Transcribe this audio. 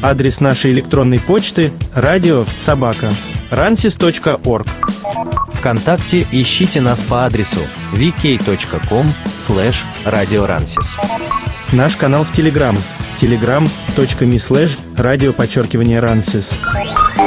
Адрес нашей электронной почты radio@ransis.org. ВКонтакте ищите нас по адресу vk.com/radioransis. Наш канал в Telegram telegram.me/radio_Ransis.